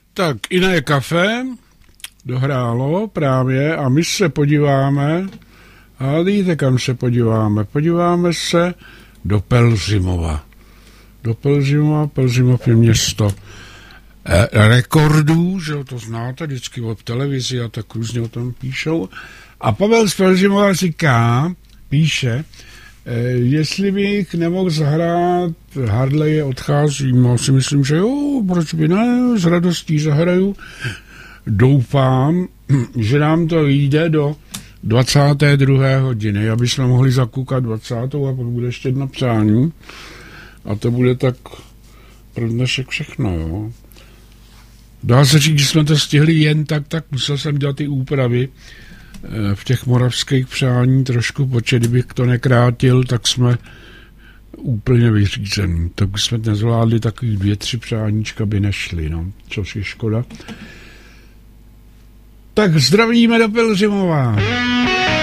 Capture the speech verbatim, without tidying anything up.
Tak Jiné kafe dohrálo právě a my se podíváme, a víte, kam se podíváme? Podíváme se do Pelhřimova. Do Pelhřimova, Pelhřimov je město eh, rekordů, že to znáte, vždycky od televizi a tak různě o tom píšou. A Pavel z Pelhřimova říká, píše, eh, jestli bych nemohl zahrát Harleje odcházím, a si myslím, že jo, proč by ne, s radostí zahraju. Doufám, že nám to vyjde do dvacáté druhé hodiny, aby jsme mohli zakoukat dvacátou a pak bude ještě jedno přání. A to bude tak pro dnešek všechno, jo. Dá se říct, že jsme to stihli jen tak, tak musel jsem dělat ty úpravy v těch moravských přání trošku, protože kdybych to nekrátil, tak jsme úplně vyřízený. Tak jsme nezvládli, takový dvě, tři přáníčka by nešly, no, což je škoda. Tak zdravíme do Pelhřimova.